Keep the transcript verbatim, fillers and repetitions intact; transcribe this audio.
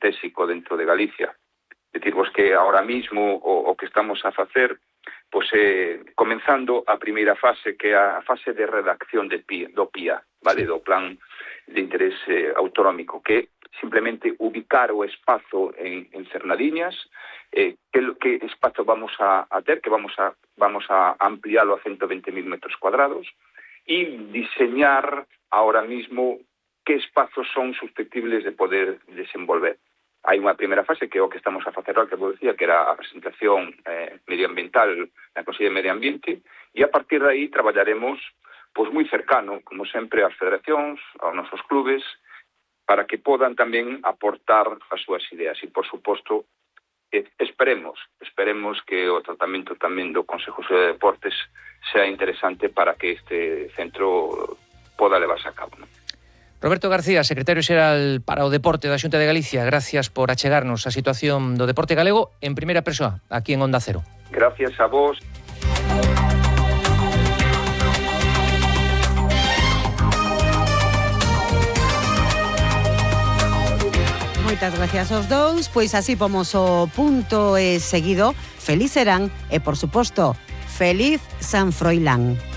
estratégico dentro de Galicia. Decirvos que ahora mismo o, o que estamos a facer, pois eh, comenzando a primeira fase, que é a fase de redacción de P I A, do P I A, vale, do Plan de Interés eh, Autonómico, que simplemente ubicar o espazo en, en Cernadiñas, eh, que, que espazo vamos a, a ter, que vamos a, vamos a ampliarlo a ciento veinte mil metros cuadrados, e diseñar ahora mismo que espazos son susceptibles de poder desenvolver. Hai unha primeira fase que é o que estamos a facer, que vos decía, que era a presentación eh, medioambiental na Consellería de Medio Ambiente, e a partir de aí traballaremos pois moi cercano, como sempre, ás federacións, aos nosos clubes, para que podan tamén aportar as súas ideas. E, por suposto, eh, esperemos, esperemos que o tratamento tamén do Consejo Superior de Deportes sea interesante para que este centro poda levarse a cabo, non? Roberto García, secretario xeral para o Deporte da Xunta de Galicia, gracias por achegarnos a situación do deporte galego en primeira persoa, aquí en Onda Cero. Gracias a vos. Moitas gracias aos dous, pois así pomos o punto e seguido. Feliz serán e, por suposto, feliz San Froilán.